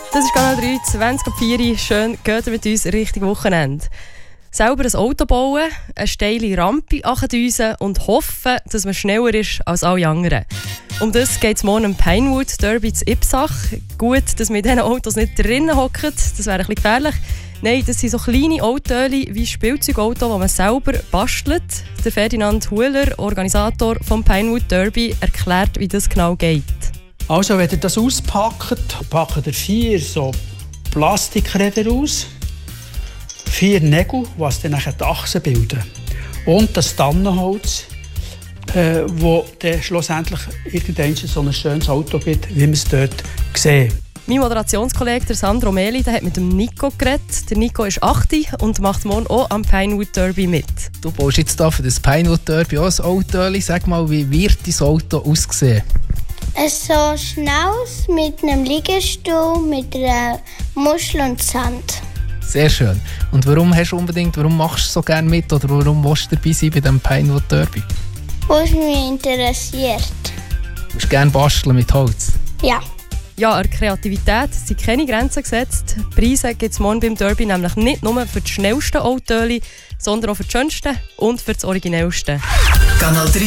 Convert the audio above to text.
Das ist Kanal 3, 20:04. Schön, geht ihr mit uns Richtung Wochenende. Selber ein Auto bauen, eine steile Rampe andüsen und hoffen, dass man schneller ist als alle anderen. Um das geht es morgen im Pinewood Derby zu Ipsach. Gut, dass man in diesen Autos nicht drinnen hockt, das wäre ein bisschen gefährlich. Nein, das sind so kleine Autos wie Spielzeugautos, die man selber bastelt. Der Ferdinand Huhler, Organisator vom Pinewood Derby, erklärt, wie das genau geht. Also, wenn ihr das auspackt, packt ihr 4 so Plastikräder aus, 4 Nägel, was dann nachher die Achsen bilden. Und das Tannenholz, wo dann schlussendlich irgendwann so ein schönes Auto gibt, wie man es dort sieht. Mein Moderationskollege der Sandro Meli, der hat mit dem Nico geredet. Der Nico ist 8 und macht morgen auch am Pinewood Derby mit. Du baust jetzt hier für das Pinewood Derby auch ein Auto. Sag mal, wie wird dein Auto aussehen? So Schnauz mit einem Liegestuhl, mit einer Muschel und Sand. Sehr schön. Und warum machst du so gerne mit oder warum willst du dabei sein bei dem Pinewood Derby? Was mich interessiert. Du willst gerne basteln mit Holz? Ja. Ja, an Kreativität sind keine Grenzen gesetzt. Preise gibt es morgen beim Derby nämlich nicht nur für die schnellsten Autos, sondern auch für die schönsten und für das originellste. Kanal 3